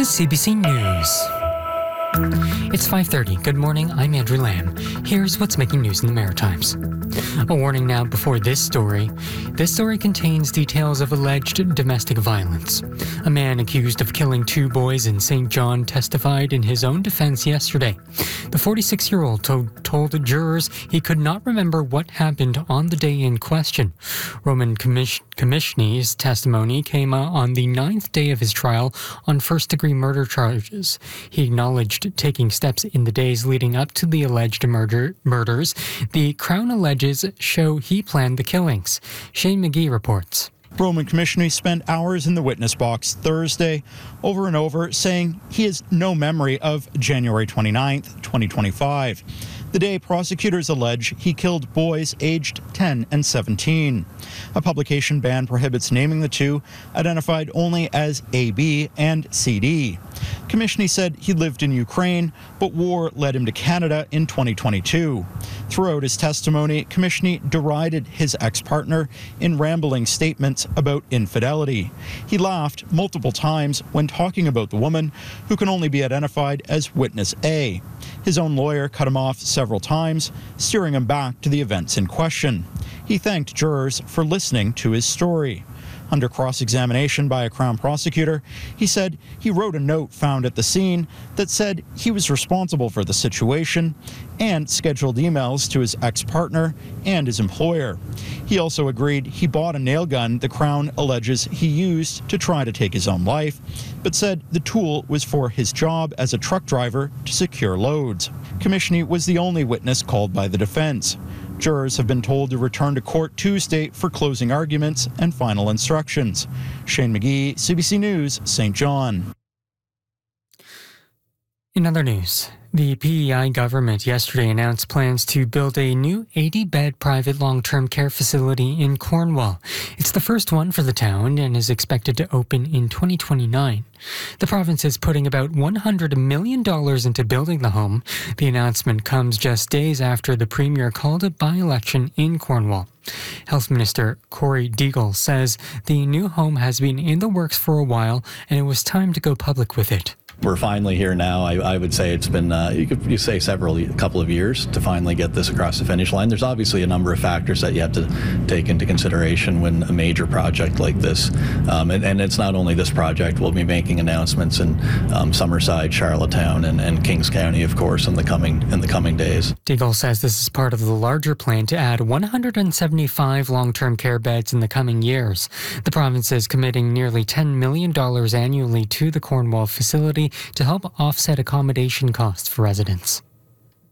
is CBC News. It's 5:30. Good morning, I'm Andrew Lamb. Here's what's making news in the Maritimes. A warning now before this story. This story contains details of alleged domestic violence. A man accused of killing 2 boys in St. John testified in his own defense yesterday. The 46-year-old told jurors he could not remember what happened on the day in question. Roman Komishny's testimony came on the 9th day of his trial on first-degree murder charges. He acknowledged taking steps in the days leading up to the alleged murders. The Crown alleges show he planned the killings. Shane McGee reports. Roman Komishny spent hours in the witness box Thursday, over and over, saying he has no memory of January 29th, 2025, the day prosecutors allege he killed boys aged 10 and 17. A publication ban prohibits naming the 2, identified only as AB and CD. Komishny said he lived in Ukraine, but war led him to Canada in 2022. Throughout his testimony, Komishny derided his ex-partner in rambling statements about infidelity. He laughed multiple times when talking about the woman, who can only be identified as Witness A. His own lawyer cut him off several times, steering him back to the events in question. He thanked jurors for listening to his story. Under cross-examination by a Crown prosecutor, he said he wrote a note found at the scene that said he was responsible for the situation and scheduled emails to his ex-partner and his employer. He also agreed he bought a nail gun the Crown alleges he used to try to take his own life, but said the tool was for his job as a truck driver to secure loads. Komishny was the only witness called by the defense. Jurors have been told to return to court Tuesday for closing arguments and final instructions. Shane McGee, CBC News, St. John. In other news, the PEI government yesterday announced plans to build a new 80-bed private long-term care facility in Cornwall. It's the first one for the town and is expected to open in 2029. The province is putting about $100 million into building the home. The announcement comes just days after the Premier called a by-election in Cornwall. Health Minister Corey Deagle says the new home has been in the works for a while and it was time to go public with it. We're finally here now. I would say it's been, you say a couple of years to finally get this across the finish line. There's obviously a number of factors that you have to take into consideration when a major project like this, and it's not only this project. We'll be making announcements in Summerside, Charlottetown, and Kings County, of course, in the coming days. Deagle says this is part of the larger plan to add 175 long-term care beds in the coming years. The province is committing nearly $10 million annually to the Cornwall facility to help offset accommodation costs for residents.